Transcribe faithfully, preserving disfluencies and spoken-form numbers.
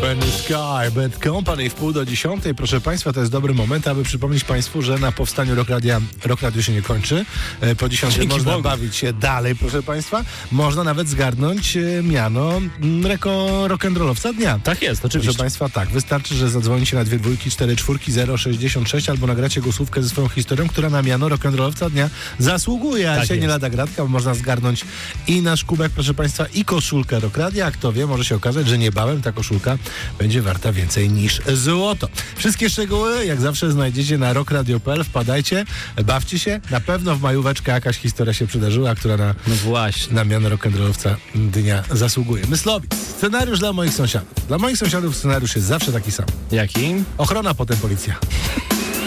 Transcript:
Open Sky, Bad Company w pół do dziesiątej. Proszę Państwa, to jest dobry moment, aby przypomnieć Państwu, że na powstaniu Rock Radia, Rock Radio się nie kończy. Po dziesiątej Dzięki można Bogu. bawić się dalej, proszę Państwa. Można nawet zgarnąć e, miano mm, reko rock'n'rollowca dnia. Tak jest, oczywiście. Proszę Państwa, tak. Wystarczy, że zadzwonicie na dwie dwójki, cztery czwórki, zero sześćdziesiąt sześć albo nagracie głosówkę ze swoją historią, która na miano rock'n'rollowca dnia zasługuje. A Tak dzisiaj nie jest. lada gratka, bo można zgarnąć i nasz kubek, proszę Państwa, i koszulkę Rock Radia. A kto wie, może się okazać, że niebawem ta koszulka będzie warta więcej niż złoto. Wszystkie szczegóły, jak zawsze, znajdziecie na rock radio kropka p l. Wpadajcie, bawcie się. Na pewno w majóweczkę jakaś historia się przydarzyła, która na, No właśnie. na miano rock'n'rollowca dnia zasługuje. Myslowi. Scenariusz dla moich sąsiadów. Dla moich sąsiadów scenariusz jest zawsze taki sam. Jaki? Ochrona, potem policja.